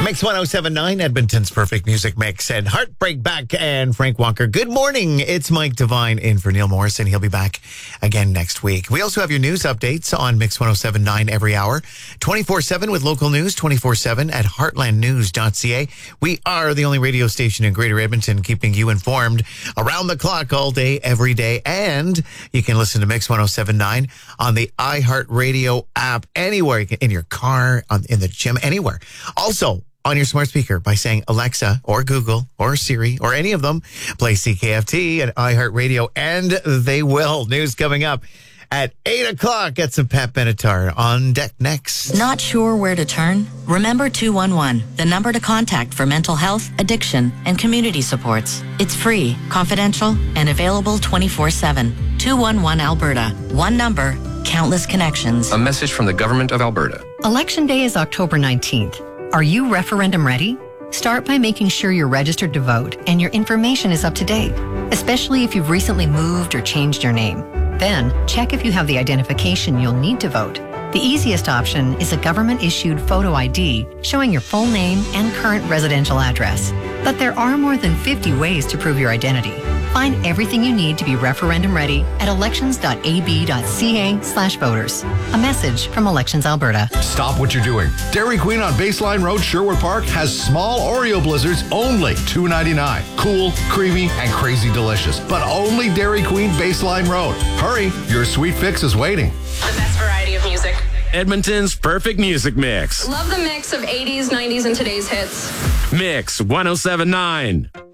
Mix 107.9, Edmonton's perfect music mix, and Heartbreak Back and Frank Walker. Good morning. It's Mike Devine in for Neil Morrison. He'll be back again next week. We also have your news updates on Mix 107.9 every hour, 24/7 with local news, 24/7 at heartlandnews.ca. We are the only radio station in Greater Edmonton keeping you informed around the clock all day, every day. And you can listen to Mix 107.9 on the iHeartRadio app anywhere, in your car, in the gym, anywhere. Also, on your smart speaker by saying Alexa or Google or Siri or any of them, play CKFT and iHeartRadio, and they will. News coming up at 8 o'clock. Get some Pat Benatar on deck next. Not sure where to turn? Remember 211, the number to contact for mental health, addiction, and community supports. It's free, confidential, and available 24/7. 211 Alberta. One number, countless connections. A message from the Government of Alberta. Election Day is October 19th. Are you referendum ready? Start by making sure you're registered to vote and your information is up to date, especially if you've recently moved or changed your name. Then, check if you have the identification you'll need to vote. The easiest option is a government-issued photo ID showing your full name and current residential address. But there are more than 50 ways to prove your identity. Find everything you need to be referendum ready at elections.ab.ca/voters. A message from Elections Alberta. Stop what you're doing. Dairy Queen on Baseline Road, Sherwood Park has small Oreo blizzards, only $2.99. Cool, creamy, and crazy delicious. But only Dairy Queen Baseline Road. Hurry, your sweet fix is waiting. The best variety of music. Edmonton's perfect music mix. Love the mix of 80s, 90s, and today's hits. Mix 107.9.